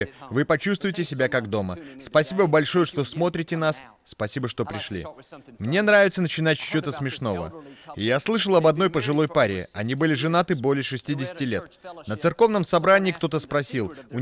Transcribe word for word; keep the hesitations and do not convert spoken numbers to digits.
вы почувствуете себя как дома. Спасибо большое, что смотрите нас. Спасибо, что пришли. Мне нравится начинать с чего-то смешного. И я слышал об одной пожилой паре. Они были женаты более шестидесяти лет. На церковном собрании кто-то спросил, у